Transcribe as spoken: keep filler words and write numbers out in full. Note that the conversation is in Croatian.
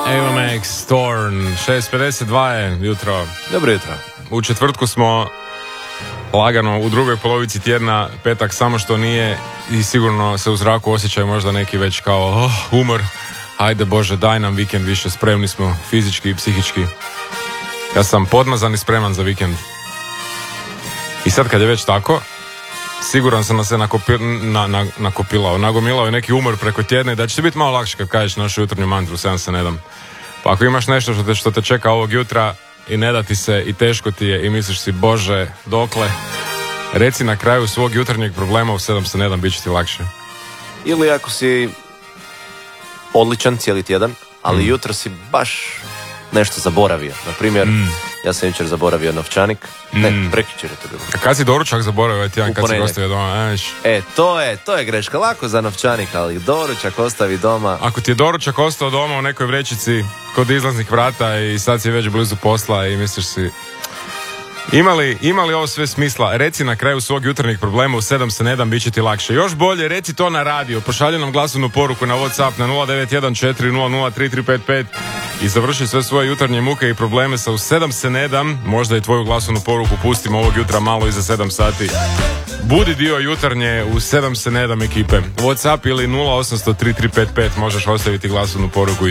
Ava Max, Torn, šest pedeset dva je jutro. Dobro jutro. U četvrtku smo lagano u drugoj polovici tjedna, petak samo što nije i sigurno se u zraku osjećaju možda neki već kao oh, umor. Ajde Bože, daj nam vikend više, spremni smo fizički i psihički. Ja sam podmazan i spreman za vikend. I sad kad je već tako, siguran sam da se nakopi, na, na, nakopilao, nagomilao je neki umor preko tjedna i da će ti biti malo lakše kad kažeš našu jutarnju mantru, sedam se ne dam. Pa ako imaš nešto što te, što te čeka ovog jutra i ne da ti se i teško ti je i misliš si Bože, dokle, reci na kraju svog jutarnjeg problema u sedam se ne dam, bit će ti lakše. Ili ako si odličan cijeli tjedan, ali mm. jutro si baš nešto zaboravio. Na primjer, mm. ja sam jučer zaboravio novčanik. Mm. Ne, prekjučer je to bilo. A kad si doručak zaboravio ovaj tjedan, kad si ostavio doma? Eš. E, to je, to je greška. Lako za novčanik, ali doručak ostavi doma. Ako ti je doručak ostao doma u nekoj vrećici kod izlaznih vrata i sad si već blizu posla i misliš si Imali, imali ovo sve smisla? Reci na kraju svog jutarnjeg problema u sedam se ne dam, bit će ti lakše. Još bolje, reci to na radio. Pošalji nam glasovnu poruku na WhatsApp na nula devet jedan četiri nula nula tri tri pet pet i završi sve svoje jutarnje muke i probleme sa u sedam se ne dam. Možda i tvoju glasovnu poruku pustimo ovog jutra malo iza sedam sati. Budi dio jutarnje u sedam se ne dam ekipe. WhatsApp ili nula osam zero zero tri tri pet pet možeš ostaviti glasovnu poruku i